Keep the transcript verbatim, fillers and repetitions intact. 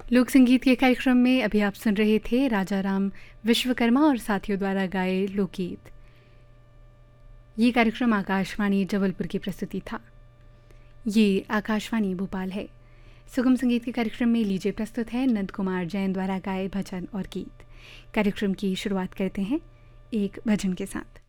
लोक संगीत के कार्यक्रम में अभी आप सुन रहे थे राजा राम विश्वकर्मा और साथियों द्वारा गाए लोकगीत। ये कार्यक्रम आकाशवाणी जबलपुर की प्रस्तुति था। ये आकाशवाणी भोपाल है। सुगम संगीत के कार्यक्रम में लीजिए प्रस्तुत है नंद कुमार जैन द्वारा गाए भजन और गीत। कार्यक्रम की शुरुआत करते हैं एक भजन के साथ।